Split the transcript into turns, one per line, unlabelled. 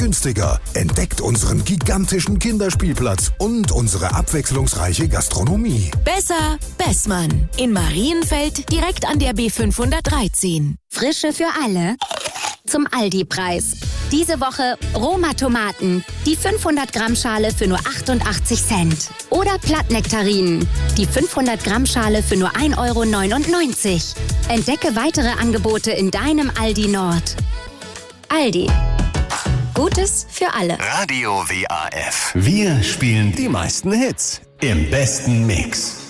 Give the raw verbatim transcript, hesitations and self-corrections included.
günstiger. Entdeckt unseren gigantischen Kinderspielplatz und unsere abwechslungsreiche Gastronomie.
Besser Bessmann. In Marienfeld direkt an der B fünfhundertdreizehn.
Frische für alle. Zum Aldi-Preis. Diese Woche Roma-Tomaten. Die fünfhundert Gramm Schale für nur achtundachtzig Cent. Oder Plattnektarinen. Die fünfhundert Gramm Schale für nur ein Euro neunundneunzig. Entdecke weitere Angebote in deinem Aldi Nord. Aldi. Gutes für alle.
Radio W A F. Wir spielen die meisten Hits im besten Mix.